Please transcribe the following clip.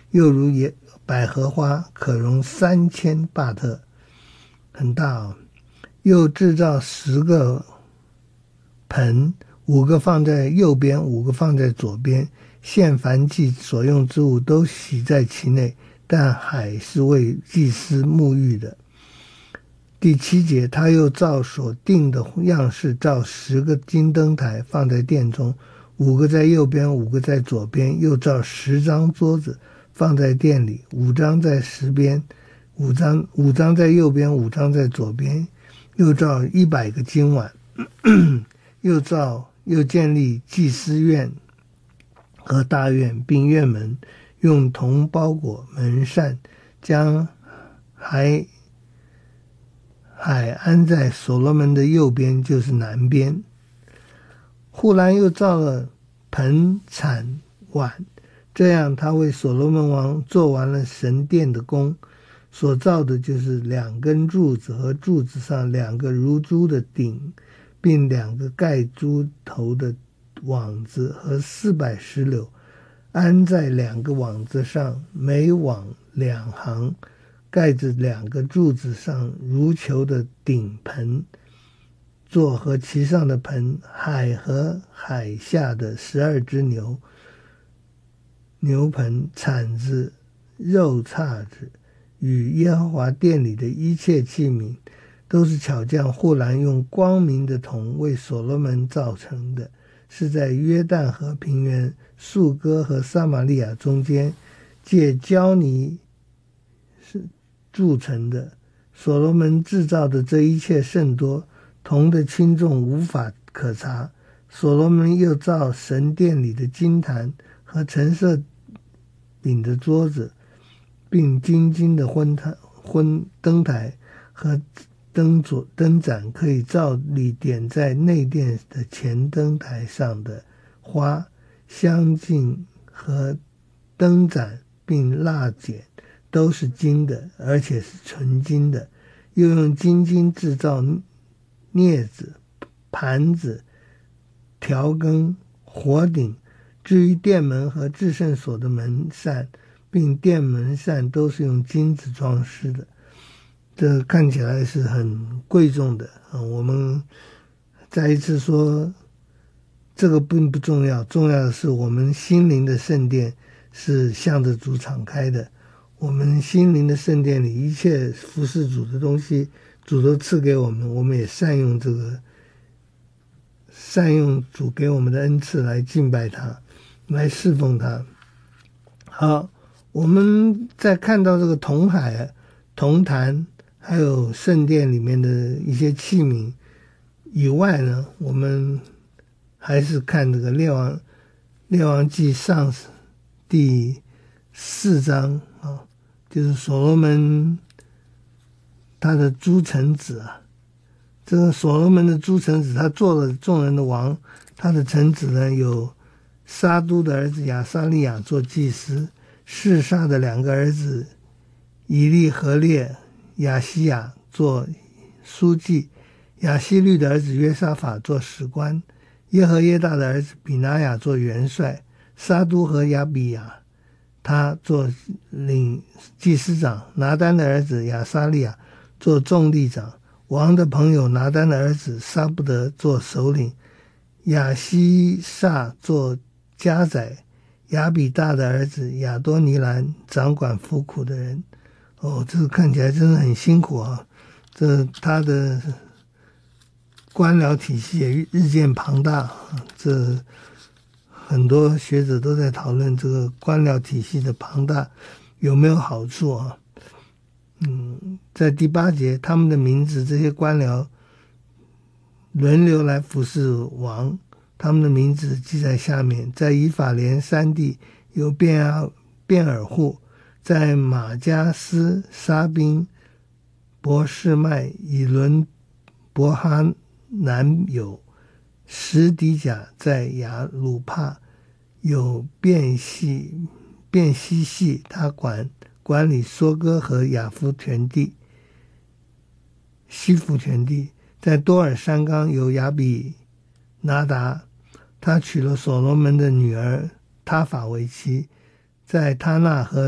又如百合花，可容3000巴特，很大哦。又制造10个盆，5个放在右边，5个放在左边，献燔祭所用之物都洗在其内，但海是为祭司沐浴的。第7节，他又照所定的样式造10个金灯台，放在殿中，5个在右边，5个在左边，又造10张桌子放在殿里，5张在10边，5张在右边，5张在左边，又造100个金碗又建立祭司院和大院，并院门，用铜包裹门扇，将海安在所罗门的右边，就是南边。户兰又造了盆铲碗，这样他为所罗门王做完了神殿的工，所造的就是2根柱子和柱子上2个如珠的顶，并2个盖珠头的网子和400石榴，安在2个网子上，每网2行，盖着2个柱子上如球的顶盆，做和其上的盆，海和海下的12只牛盆，铲子、肉叉子与耶和华殿里的一切器皿，都是巧匠户兰用光明的铜为所罗门造成的，是在约旦河平原、素哥和撒玛利亚中间，借胶泥是铸成的。所罗门制造的这一切甚多，铜的轻重无法可查。所罗门又造神殿里的金坛和陈设饼的桌子，并金的灯台和灯盏，可以照例点在内殿的前灯台上的花、香镜和灯盏，并蜡剪，都是金的，而且是纯金的。又用金制造镊子、盘子、调羹、火鼎。至于殿门和至圣所的门扇，并殿门扇都是用金子装饰的，这看起来是很贵重的。我们再一次说，这个并不重要，重要的是我们心灵的圣殿是向着主敞开的。我们心灵的圣殿里一切服侍主的东西，主都赐给我们，我们也善用主给我们的恩赐来敬拜他，来侍奉他。好，我们在看到这个铜海、铜坛还有圣殿里面的一些器皿以外呢，我们还是看这个列王纪上第4章啊，就是所罗门他的诸臣子啊。这个所罗门的诸臣子，他做了众人的王，他的臣子呢有撒都的儿子亚撒利亚做祭司，示撒的2个儿子以利和列、亚西亚做书记，亚希律的儿子约沙法做史官，耶和耶大的儿子比拿雅做元帅，撒都和亚比亚他做领祭司长，拿单的儿子亚撒利亚做众吏长，王的朋友拿单的儿子撒布德做首领，亚西撒做家宰，亚比大的儿子亚多尼兰掌管服苦的人。这个看起来真的很辛苦啊！他的官僚体系也日渐庞大，这很多学者都在讨论这个官僚体系的庞大有没有好处啊？在第8节，他们的名字，这些官僚轮流来服侍王，他们的名字记在下面。在以法莲山地有便尔户，在马加斯、沙宾、伯示麦、以伦、伯哈南有什底甲，在亚鲁帕有便西系，他管理梭哥和亚夫全地、西弗全地。在多尔山冈有亚比拿达，他娶了所罗门的女儿他法为妻。在他那和